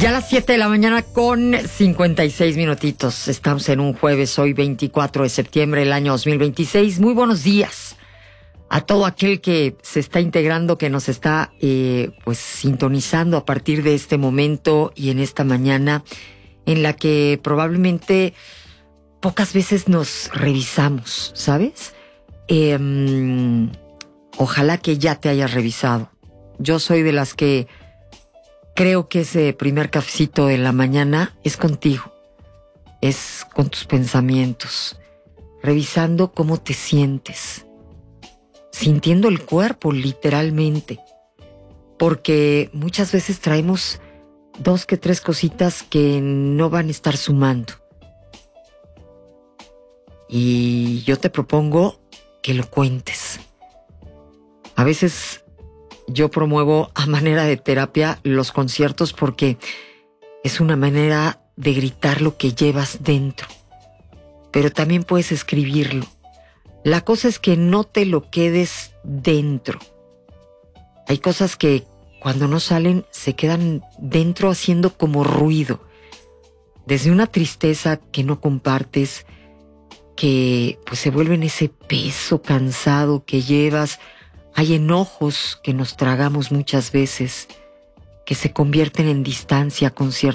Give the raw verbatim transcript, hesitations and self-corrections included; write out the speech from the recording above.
Ya a las siete de la mañana con cincuenta y seis minutitos. Estamos en un jueves, hoy veinticuatro de septiembre del año dos mil veintiséis. Muy buenos días a todo aquel que se está integrando, que nos está eh, pues sintonizando a partir de este momento y en esta mañana en la que probablemente pocas veces nos revisamos, ¿sabes? Eh, ojalá que ya te hayas revisado. Yo soy de las que creo que ese primer cafecito de la mañana es contigo, es con tus pensamientos, revisando cómo te sientes, sintiendo el cuerpo literalmente, porque muchas veces traemos dos que tres cositas que no van a estar sumando. Y yo te propongo que lo cuentes. A veces yo promuevo a manera de terapia los conciertos porque es una manera de gritar lo que llevas dentro. Pero también puedes escribirlo. La cosa es que no te lo quedes dentro. Hay cosas que cuando no salen se quedan dentro haciendo como ruido. Desde una tristeza que no compartes, que pues se vuelven ese peso cansado que llevas. Hay enojos que nos tragamos muchas veces, que se convierten en distancia con ciertas